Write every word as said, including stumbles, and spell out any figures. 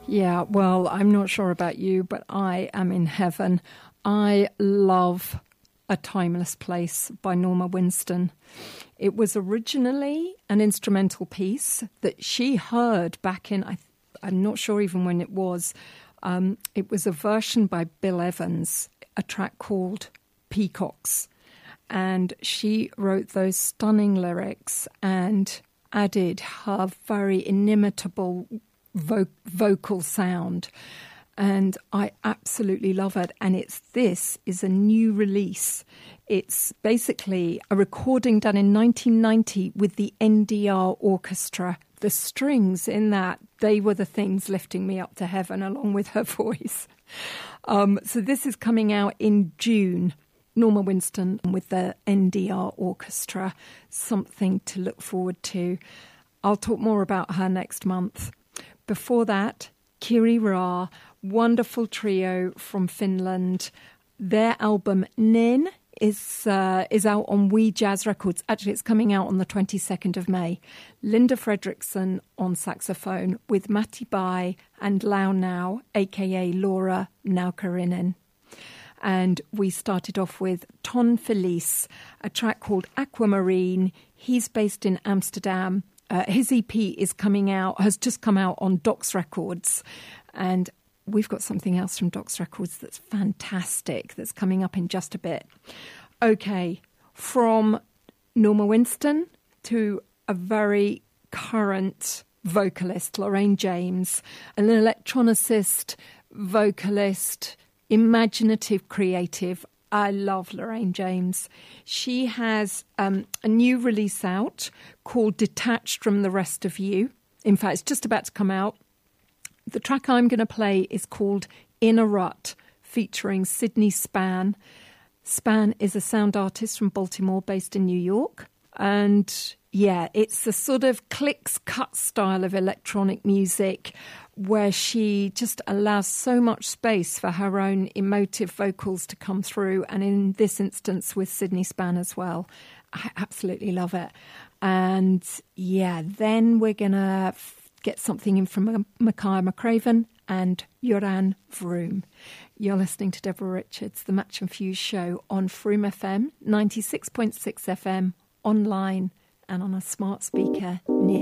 Yeah, well, I'm not sure about you, but I am in heaven. I love A Timeless Place by Norma Winston. It was originally an instrumental piece that she heard back in, I, I'm not sure even when it was. Um, it was a version by Bill Evans, a track called Peacocks. And she wrote those stunning lyrics and added her very inimitable vo- vocal sound. And I absolutely love it. And it's this is a new release. It's basically a recording done in nineteen ninety with the N D R Orchestra. The strings in that, they were the things lifting me up to heaven along with her voice. Um, so this is coming out in June. Norma Winston with the N D R Orchestra. Something to look forward to. I'll talk more about her next month. Before that, Kiri Ra, wonderful trio from Finland. Their album Nin is uh, is out on We Jazz Records. Actually, it's coming out on the twenty-second of May. Linda Fredrickson on saxophone with Matti Bai and Lau Now, a k a. Laura Naukarinen. And we started off with Ton Felice, a track called Aquamarine. He's based in Amsterdam. Uh, his E P is coming out, has just come out on Docs Records. And we've got something else from Docs Records that's fantastic, that's coming up in just a bit. Okay, from Norma Winston to a very current vocalist, Lorraine James, an electronicist, vocalist, imaginative, creative. I love Lorraine James. She has um, a new release out called Detached from the Rest of You. In fact, it's just about to come out. The track I'm going to play is called In a Rut, featuring Sydney Span. Span is a sound artist from Baltimore based in New York. And yeah, it's a sort of clicks cut style of electronic music where she just allows so much space for her own emotive vocals to come through. And in this instance with Sydney Span as well. I absolutely love it. And yeah, then we're going to get something in from Micaiah McCraven and Joran Vroom. You're listening to Deborah Richards, the Match and Fuse show on Vroom F M, ninety-six point six F M, online and on a smart speaker near